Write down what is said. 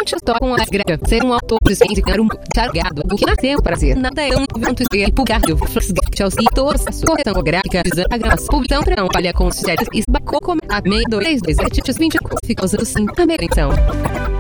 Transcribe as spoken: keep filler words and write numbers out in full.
Sete tocam as grega. Ser um autor de ciência e um targado. O que nasceu para ser. Nada é um vento e pulgado. Flexgate e torço. Correção gráfica. Desagramas. Publicação para um palha com sete. Esbacou como a meia dois dois sete vinte. Ficou sim. A meia então.